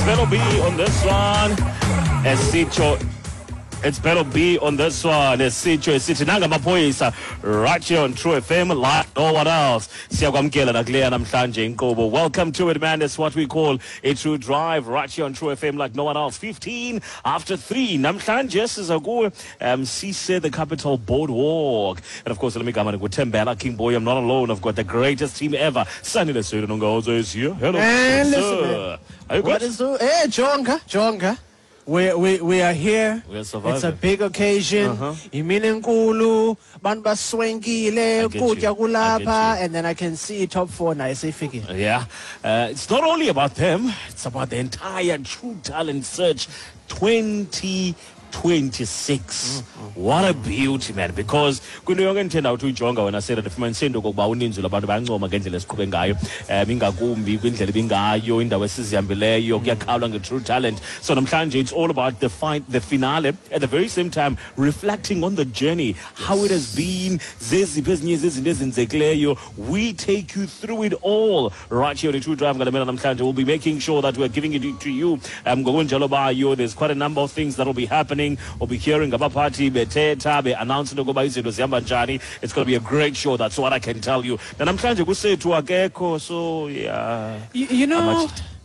better be on this one. Esicho. It's better be on this one. Esicho esithi nangamaphoyisa right here on True FM like no one else. Siyakwamkela nakuleya namhlanje inkqubo. Welcome to it, man. It's what we call a true drive right here on True FM like no one else. 15 after 3. Namhlanje siza kuwe Sise the Capital Boardwalk. And of course, let me come and go Tembela King Boy. I'm not alone. I've got the greatest team ever. Sunny the Sudan Nongozo is here. Hello. Sir. Are you good? Hey, Jonga. We are here. We are surviving. It's a big occasion. Imini nkulu, bantu baswenkile, kutya kulapha, and then I can see top 4 na isifike. Yeah. It's not only about them, it's about the entire True Talent Search 2026. What a beauty, man, because kwinto yonke ndithanda uthi uyijonga wena sela ndifumanise into kokuba uninzi lwabantu bayancoma ngendlela esiqhube ngayo ingakumbi kwindlela ibingayo indawo esizihambileyo kuyakhalwa nge-True Talent. So namhlanje it's all about the finale, at the very same time reflecting on the journey, how it has been, zeziphi ezinye zezinto ezenzekileyo. We take you through it all right here on the True Drive ngalamela namhlanje. We'll be making sure that we're giving it to you ngokunjalo bayo. There's quite a number of things that will be happening. We'll be hearing about party beteta be announcing ukuba izinto zihamba njani. It's going to be a great show, that's what I can tell you. Na namhlanje kusethu akekho, so yeah. You know,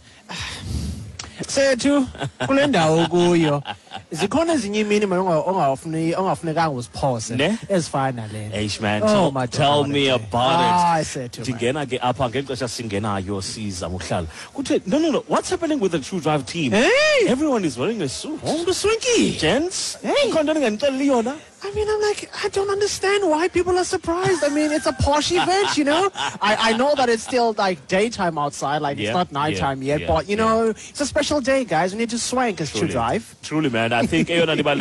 sethu kule ndawo kuyo zikhona ezinye imini ongafunekanga uziphose ezifana le. Eish man, Oh, tell me about it. Sethu Ndingena ke apha ngexesha singenayo siza muhlala. Kuthe no. What's happening with the True Drive team? Hey! Everyone is wearing a suit. Swanky. Gents? Hey! I I mean, I'm like, I don't understand why people are surprised. I mean, it's a posh event, you know? I know that it's still like daytime outside, like it's not nighttime yet, but you know, it's a special day, guys. We need to swank as True Drive. Truly, man. I think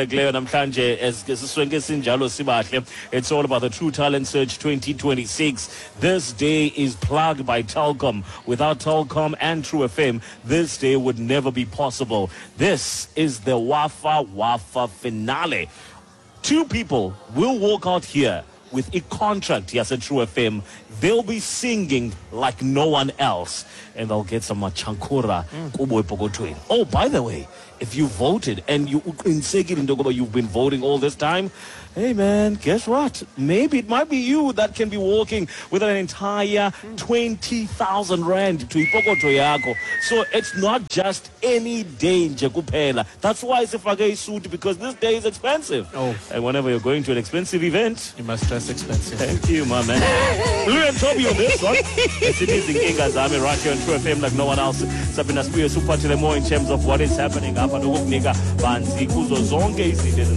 it's all about the True Talent Search 2026. This day is plugged by Telkom. Without Telkom and True FM, this day would never be possible. This is the Wafa finale. 2 people will walk out here with a contract, yes, at True FM. They'll be singing like no one else. And they'll get some chankura. Oh, by the way, if you voted and you've been voting all this time, hey man, guess what? Maybe it might be you that can be walking with an entire 20,000 rand to ipokoto yako. So it's not just any day nje kuphela. That's why it's a suit, because this day is expensive. Oh. And whenever you're going to an expensive event, You must dress expensive. thank you, my man. Louis and Toby on this one. It's inkinga zami right here on True FM like no one else. Sabina Spiya suphathele more in terms of what is happening apha nokukunika banzi kuzo zonke izinto